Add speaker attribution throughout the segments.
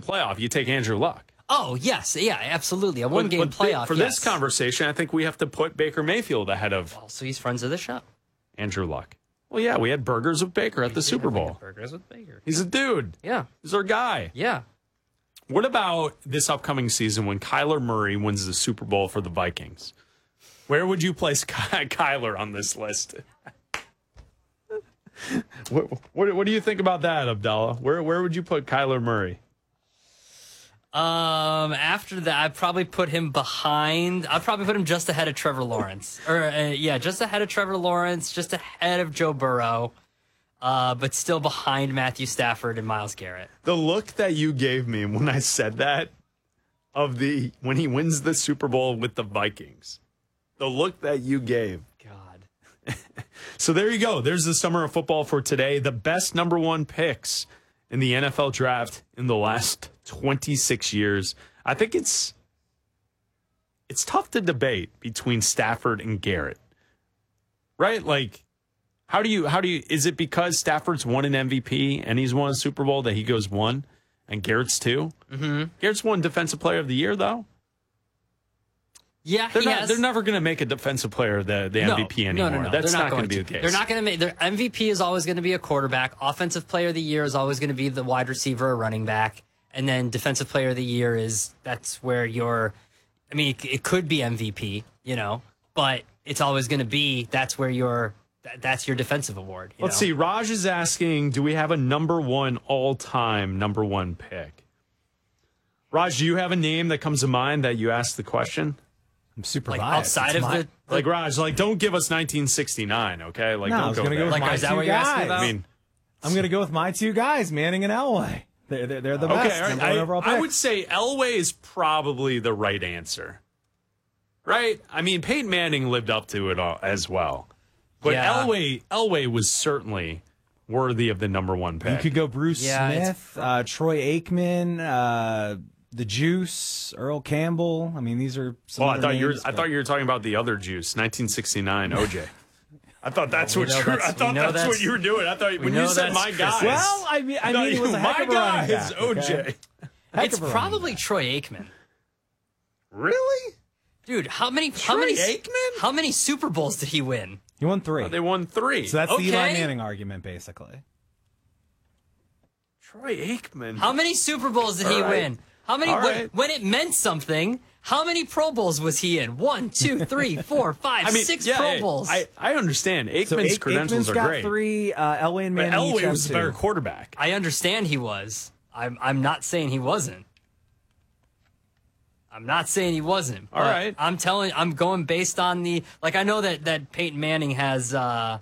Speaker 1: playoff, you take Andrew Luck.
Speaker 2: Oh, yes. Yeah, absolutely. A one-game playoff,
Speaker 1: For this conversation, I think we have to put Baker Mayfield ahead of
Speaker 2: so he's friends of the show.
Speaker 1: Andrew Luck. Well, yeah, we had burgers with Baker at the Super Bowl.
Speaker 2: Burgers with Baker.
Speaker 1: He's a dude.
Speaker 2: Yeah.
Speaker 1: He's our guy.
Speaker 2: Yeah.
Speaker 1: What about this upcoming season when Kyler Murray wins the Super Bowl for the Vikings? Where would you place Kyler on this list? What do you think about that, Abdallah? Where would you put Kyler Murray?
Speaker 2: After that, I'd probably put him behind. I'd probably put him just ahead of Trevor Lawrence. Just ahead of Trevor Lawrence, just ahead of Joe Burrow, but still behind Matthew Stafford and Myles Garrett.
Speaker 1: The look that you gave me when I said that when he wins the Super Bowl with the Vikings, the look that you gave.
Speaker 2: God.
Speaker 1: So there you go. There's the summer of football for today. The best number one picks in the NFL draft in the last 26 years. I think it's tough to debate between Stafford and Garrett. Right? Like, how do you is it because Stafford's won an MVP and he's won a Super Bowl that he goes 1 and Garrett's 2? Mm-hmm. Garrett's won Defensive Player of the Year, though.
Speaker 2: Yeah,
Speaker 1: they're never going to make a defensive player the MVP anymore.
Speaker 2: No.
Speaker 1: That's not going to be the case.
Speaker 2: They're not going to make their MVP is always going to be a quarterback. Offensive player of the year is always going to be the wide receiver or running back. And then defensive player of the year that's where it could be MVP, but it's always going to be that's your defensive award.
Speaker 1: Let's see. Raj is asking, do we have a number one all-time number one pick? Raj, do you have a name that comes to mind that you asked the question?
Speaker 3: I'm super
Speaker 2: biased. Outside of the
Speaker 1: Raj, don't give us 1969, okay?
Speaker 3: No, I was going to go with my
Speaker 2: is that
Speaker 3: two
Speaker 2: what you're asking
Speaker 3: guys.
Speaker 2: about?
Speaker 3: I'm going to go with my two guys, Manning and Elway. They're the best.
Speaker 1: Okay, all right. I would say Elway is probably the right answer. Right? I mean, Peyton Manning lived up to it all as well. But
Speaker 2: Yeah.
Speaker 1: Elway was certainly worthy of the number one pick.
Speaker 3: You could go Bruce Smith, Troy Aikman, the Juice, Earl Campbell. I mean, these are some
Speaker 1: I thought
Speaker 3: names,
Speaker 1: I thought you were talking about the other Juice, 1969 OJ. I thought that's what you were doing. I thought when you said my guys.
Speaker 3: Well, I mean, it was a heck
Speaker 1: my
Speaker 3: of a running
Speaker 1: guys,
Speaker 3: back,
Speaker 1: OJ.
Speaker 3: okay?
Speaker 2: It's probably Troy Aikman.
Speaker 1: Really?
Speaker 2: Dude, how many
Speaker 1: Aikman?
Speaker 2: How many Super Bowls did he win?
Speaker 3: He won 3.
Speaker 1: They won 3.
Speaker 3: So that's the Eli
Speaker 2: Okay.
Speaker 3: Manning argument, basically.
Speaker 1: Troy Aikman.
Speaker 2: How many Super Bowls did he
Speaker 1: All right.
Speaker 2: win? How many
Speaker 1: All right.
Speaker 2: when it meant something? How many Pro Bowls was he in? 1, 2, 3, 4, 5, 6 Pro Bowls.
Speaker 1: I understand. Aikman's credentials
Speaker 3: Aikman's
Speaker 1: are
Speaker 3: got
Speaker 1: great.
Speaker 3: 3. Elway and
Speaker 1: But
Speaker 3: Manning each
Speaker 1: Elway
Speaker 3: have
Speaker 1: was the
Speaker 3: 2.
Speaker 1: better quarterback.
Speaker 2: I understand he was. I'm not saying he wasn't. I'm not saying he wasn't.
Speaker 1: All right.
Speaker 2: I'm going based on I know that Peyton Manning has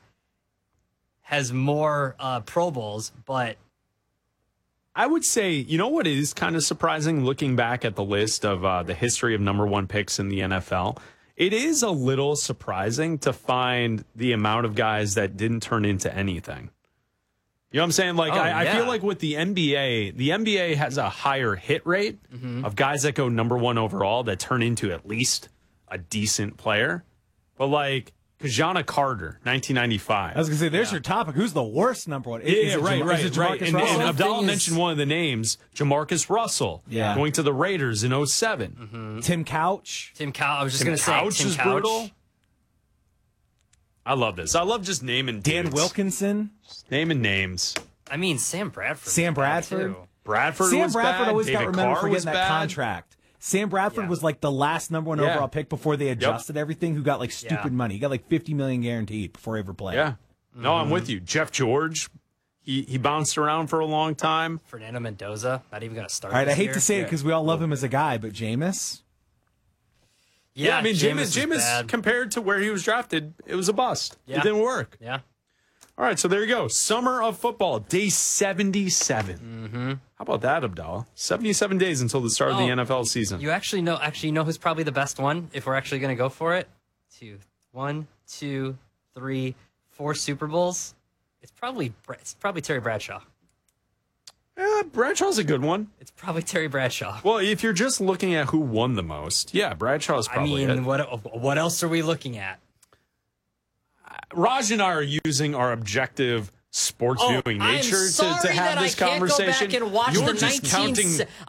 Speaker 2: more Pro Bowls, but
Speaker 1: I would say, you know what is kind of surprising looking back at the list of the history of number one picks in the NFL? It is a little surprising to find the amount of guys that didn't turn into anything. You know what I'm saying? I feel like with the NBA has a higher hit rate of guys that go number one overall that turn into at least a decent player. But Kajana Carter, 1995.
Speaker 3: I was going to say, there's your topic. Who's the worst number one?
Speaker 1: Right.
Speaker 3: Is it Jamarcus
Speaker 1: And
Speaker 3: Russell?
Speaker 1: Abdallah mentioned one of the names, Jamarcus Russell, going to the Raiders in 2007.
Speaker 3: Tim Couch.
Speaker 2: I was just going to say
Speaker 1: Couch
Speaker 2: Tim
Speaker 1: is
Speaker 2: Couch.
Speaker 1: brutal. I love this. I love just naming
Speaker 3: Dan
Speaker 1: dudes.
Speaker 3: Wilkinson.
Speaker 1: Just naming names.
Speaker 2: I mean, Sam Bradford.
Speaker 3: Sam Bradford.
Speaker 1: Bradford
Speaker 3: Sam
Speaker 1: was
Speaker 3: Bradford
Speaker 1: bad.
Speaker 3: always got
Speaker 1: David
Speaker 3: remembered
Speaker 1: Carr
Speaker 3: for
Speaker 1: was
Speaker 3: getting that
Speaker 1: bad.
Speaker 3: contract. Sam Bradford was the last number one overall pick before they adjusted everything, who got stupid money. He got $50 million guaranteed before he ever played.
Speaker 1: Yeah. No, I'm with you. Jeff George, he bounced around for a long time.
Speaker 2: Fernando Mendoza, not even going to start.
Speaker 3: All right, I
Speaker 2: this
Speaker 3: hate
Speaker 2: year.
Speaker 3: to say it because we all love him as a guy, but Jameis?
Speaker 1: Yeah, I mean,
Speaker 2: Jameis
Speaker 1: Jameis compared to where he was drafted, it was a bust.
Speaker 2: Yeah.
Speaker 1: It didn't work.
Speaker 2: Yeah.
Speaker 1: All right, so there you go. Summer of football, day 77. Mm-hmm. How about that, Abdallah? 77 days until the start of the NFL season.
Speaker 2: You actually know who's probably the best one if we're actually going to go for it? 1, 2, 3, 4 Super Bowls. It's probably Terry Bradshaw.
Speaker 1: Yeah, Bradshaw's a good one.
Speaker 2: It's probably Terry Bradshaw.
Speaker 1: Well, if you're just looking at who won the most, yeah, Bradshaw's probably it.
Speaker 2: What else are we looking at?
Speaker 1: Raj and I are using our objective sports viewing nature to have this conversation.
Speaker 2: Go back and watch
Speaker 1: You're
Speaker 2: the
Speaker 1: just counting